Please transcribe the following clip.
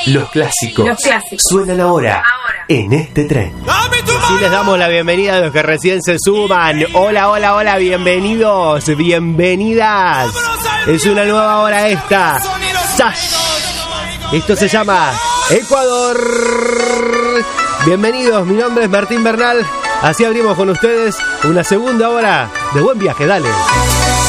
Los clásicos. Suenan ahora en este tren. Sí, les damos la bienvenida a los que recién se suman. Hola, hola, hola, bienvenidos, bienvenidas. Es una nueva hora esta. ¡Sash! Esto se llama Ecuador. Bienvenidos, mi nombre es Martín Bernal. Así abrimos con ustedes una segunda hora de buen viaje, dale.